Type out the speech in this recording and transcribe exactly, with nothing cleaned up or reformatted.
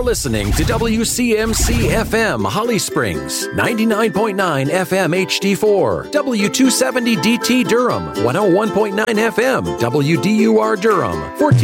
You're listening to W C M C F M Holly Springs, ninety-nine point nine F M H D four, W two seventy D T Durham, one oh one point nine F M, W D U R Durham, fourteen